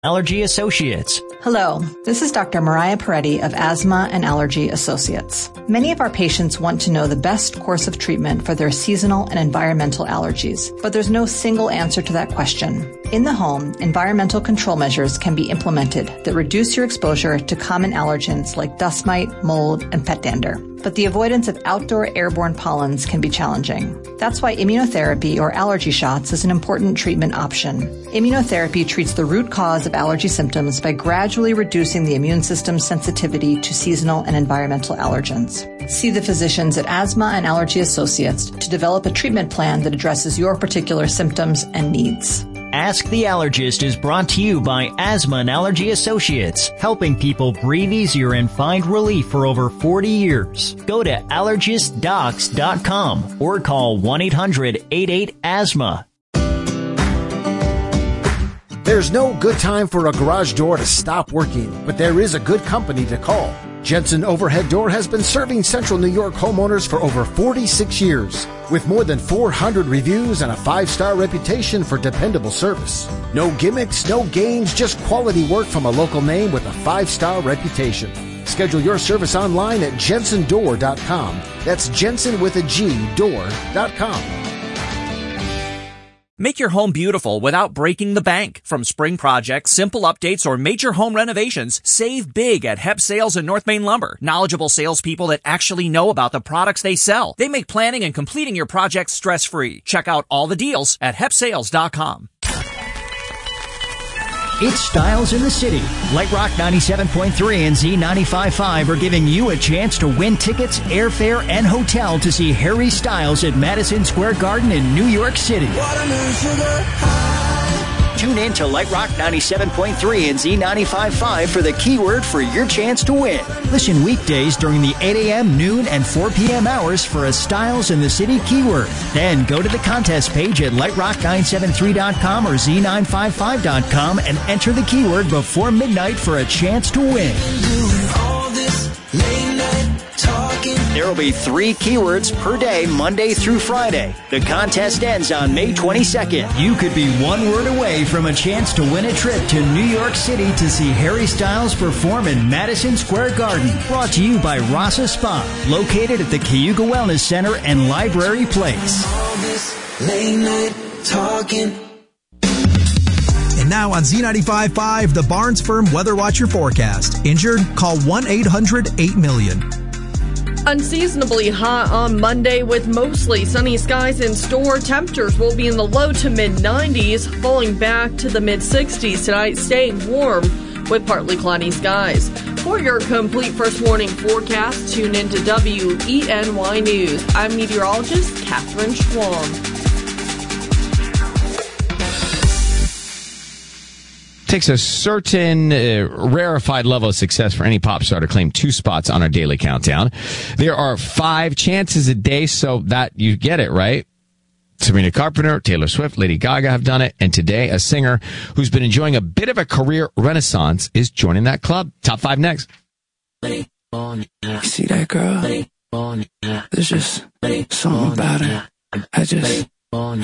Allergy Associates. Hello, this is Dr. Mariah Peretti of Asthma and Allergy Associates. Many of our patients want to know the best course of treatment for their seasonal and environmental allergies, but there's no single answer to that question. In the home, environmental control measures can be implemented that reduce your exposure to common allergens like dust mite, mold, and pet dander. But the avoidance of outdoor airborne pollens can be challenging. That's why immunotherapy or allergy shots is an important treatment option. Immunotherapy treats the root cause of allergy symptoms by gradually reducing the immune system's sensitivity to seasonal and environmental allergens. See the physicians at Asthma and Allergy Associates to develop a treatment plan that addresses your particular symptoms and needs. Ask the Allergist is brought to you by Asthma and Allergy Associates, helping people breathe easier and find relief for over 40 years. Go to allergistdocs.com or call 1-800-88-ASTHMA. There's no good time for a garage door to stop working, but there is a good company to call. Jensen Overhead Door has been serving Central New York homeowners for over 46 years, with more than 400 reviews and a 5-star reputation for dependable service. No gimmicks, no games, just quality work from a local name with a 5-star reputation. Schedule your service online at jensendoor.com. That's Jensen with a G, door.com. Make your home beautiful without breaking the bank. From spring projects, simple updates, or major home renovations, save big at Hep Sales and North Main Lumber. Knowledgeable salespeople that actually know about the products they sell. They make planning and completing your project stress-free. Check out all the deals at hepsales.com. It's Styles in the City. Light Rock 97.3 and Z95.5 are giving you a chance to win tickets, airfare, and hotel to see Harry Styles at Madison Square Garden in New York City. Tune in to Light Rock 97.3 and Z95.5 for the keyword for your chance to win. Listen weekdays during the 8 a.m., noon, and 4 p.m. hours for a Styles in the City keyword. Then go to the contest page at lightrock973.com or z955.com and enter the keyword before midnight for a chance to win. There will be 3 keywords per day, Monday through Friday. The contest ends on May 22nd. You could be one word away from a chance to win a trip to New York City to see Harry Styles perform in Madison Square Garden. Brought to you by Rasa Spa, located at the Cayuga Wellness Center and Library Place. All this late night talking. And now on Z95.5, the Barnes Firm Weather Watcher forecast. Injured? Call 1-800-8-million. Unseasonably hot on Monday with mostly sunny skies in store. Temperatures will be in the low to mid-90s, falling back to the mid-60s tonight, staying warm with partly cloudy skies. For your complete first warning forecast, tune into WENY News. I'm meteorologist Catherine Schwam. Takes a certain rarefied level of success for any pop star to claim 2 spots on our daily countdown. There are 5 chances a day, so that you get it, right? Sabrina Carpenter, Taylor Swift, Lady Gaga have done it, and today a singer who's been enjoying a bit of a career renaissance is joining that club. Top 5 next. You see that girl? There's just something about her.